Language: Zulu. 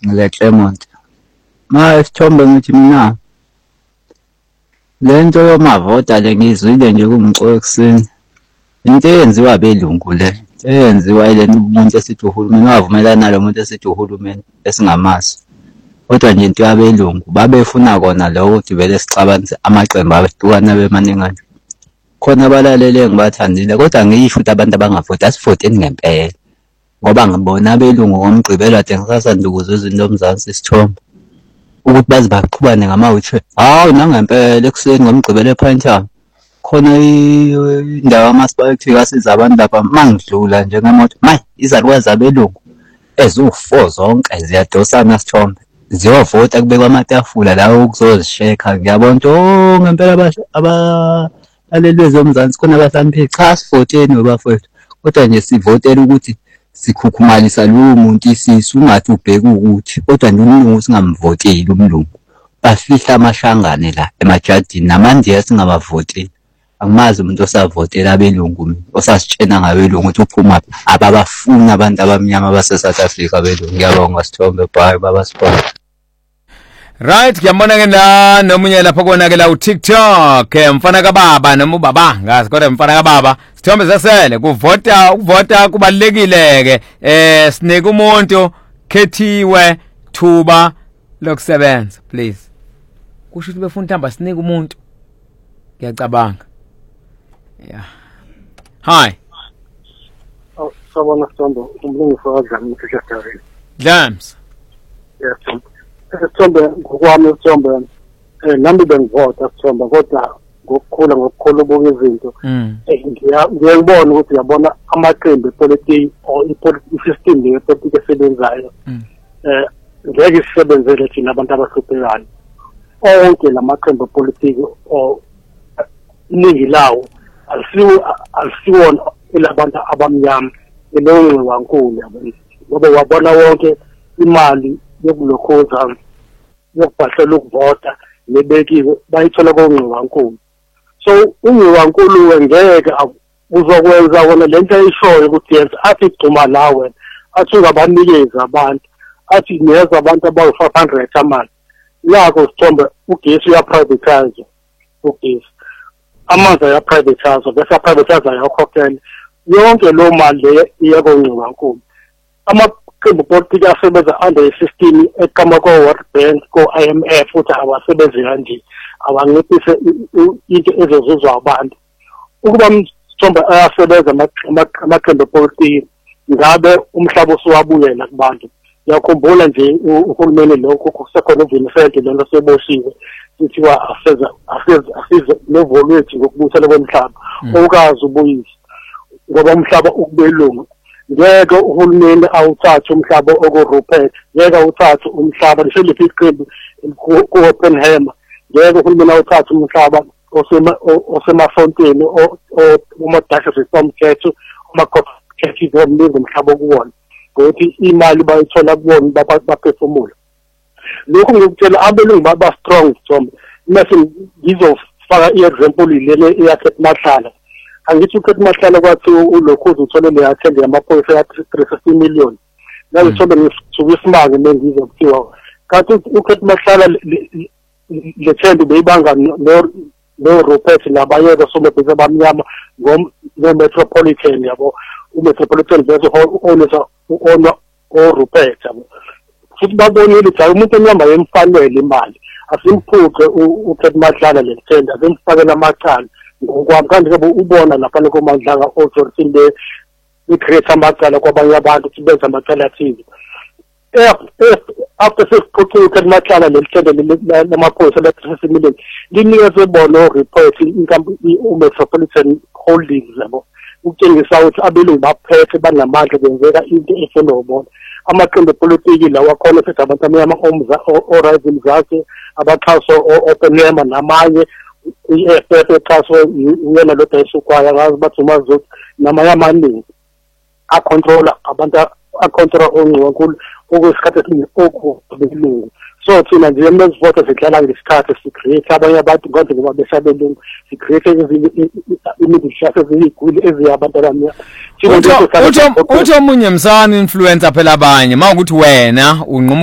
le Clermont. Isithombe ngithi mina le nto yomavota le ngizwile nje kumculo ekuseni. Into eyenziwa abelungu le. Eyenziwa ile umuntu esithi uhulumeni wavumelana nalo muntu esithi uhulumeni esingamazi. Kodwa nje into yabelungu babefuna kona lokho ukuthi vele sicabanise amaqembu abehlukana bemaningi. Khona abalalele ngibathandile kodwa ngisho ukuthi abantu abangavoti asivoteni ngempela. Ngoba ngibona abelungu ngomgqibelo ade ngisasandukuza izinto omzansi isithombe. Ukuthi bazi baqhubane ngama-wheelchair. Hawu nangempela ekuseni ngomgqibelo ePinetown. Khona indawo amasipaliti asiza abantu lapha mangidlula nje ngemoto. Mayi izalukazi abelungu eziwu-4 zonke ziyadosana sithombe. Ziyovota kubekwa amatafula lawo ukuzozishekha. Ngiyabona ukuthi ngempela abalaleli zomzansi khona abahlaniphile. Cha sivoteni webafowethu. Kodwa nje sivotela ukuthi sikhukhumalisa lowo muntu isisu ungathi ubheka ukuthi kodwa nje umlungu singamvoteli umlungu. Bafihla amashangane la emajadini namandiya singabavoteli. Angimazi umuntu osavotela abelungu mina osasitshena ngabelungu ukuthi uphuma ababafuni abantu abamnyama base South Africa abelungu. Ngiyabonga Sithombe bye baba Sport. Right, ngiyambona ke la nomunye lapha kona ke la uTikTok mfana kababa noma ubaba ngazi kodwa mfana kababa Sithombe sasele ukuvota kubalekile ke sinike umuntu khethiwe thuba lokusebenza please. Kusho ukuthi befuna ntamba sinike umuntu ngiyacabanga. Yeah. Hi. Sabona Sithombe umlungu fazana uTikTok. James. Yes. Sithombe ngokwami Sithombe nami bengivota Sithombe kodwa ngokukhula ubuka izinto ngiyabona ukuthi uyabona amaqembu epolitiki or i-system yepolitiki esebenzayo ngeke isebenzele thina abantu abahluphekayo. Onke lamaqembu epolitiki or iningi lawo alisiwona elabantu abamnyama elonxiwa nkulu yabona ngoba wabona wonke imali yokulokhoza yokubhahlela ukuvota nebekiwe bayithola konxiwa nkulu. So unxiwa nkulu ngeke uzokwenza wona lento ayishoyo ukuthi yenza athi igcuma nawe athi ungabanikeza abantu athi niyeza abantu abawu-500 amali yako Sithombe ugesi uyaprivatize ugesi amanzi ayaprivatize bese aprivatize ayakhokhela yonke lo mali le iyakonxiwa nkulu. Amaqembu politiki asebenza under i-system eqhamuka ko-World Bank ko-IMF futhi awasebenzi kanje abanciphise into ezozuzwa abantu. Ukuba Sithombe ayasebenza amaqembu politiki ngabe umhlaba usuwabuyela kubantu. Ngiyakhumbula nje uhulumeni lokho kusekhona uVincent lento seboshiwe kuthiwa asize nevolution ngokubuyisela komhlaba okazi ubuyise ngoba umhlaba ukubelungu. Ngeke uhulumeni awuthathe umhlaba oku-Rupert, ngeke awuthathe umhlaba liseliphi iqembu ku-Oppenheimer, ngeke uhulumeni awuthathe umhlaba osemafonteni umadasha zesomthetho ama-corporations omningi umhlaba okuwona ngokuthi imali bayithola kubona baphefumula. Lokhu ngikutshela abelungu baba-strong Sithombe. Mase ngizofaka i-example lena eyakhethi Mahlala. Angithi ukhethi Mahlala kwathi ulokhuzi uthole le-attend yamaphoyisa ya-350 million. Ngizithombe ngisuke isimanga mengizo kuthiwa kanti ukhethi Mahlala le-tend beyibanga no-Rupert nabayeka somabhizinisi abamnyama ngo-Metropolitan yabo. uMetropolitan bese u-ona o-Rupert yabo. Futhi babonile ukuthi umuntu enyamba yemfanele imali asimphuce ukhethi Mahlala le-tend asemfakela amacala ngokwami kanti ke ubona lapha koMandlanga authority be-create amacala kwabanye abantu ukuthi benze amacala athile. After sesiphucule ukhethi Mahlala le-tend lamaphoyisa le-350 million linikeze bona o-Rupert uMetropolitan Holdings yabo ukutshengisa ukuthi abelungu baphethe banamandla kwenzeka into efuna ubona. Amaqembu epolitiki lawa akhona futhi abantu abamnyama o-Rise Mzansi abaxhaswa o-Oppenheimer namanye i-FF exhaswe uyena lo Dayisukwaya ngazi bathi uMazothi namanye amaningi acontrola abantu acontrola onxiwa nkulu okwesikhathi esiningi okubelungu. So thina nje mesivota sidlala ngesikhathi sicreate abanye abantu konke ngoba besabelungu sicreate imiddle class eziyiguli eziyabantu abamnyama. Uthi omunye msana influencer phela abanye mawukuthi wena unquma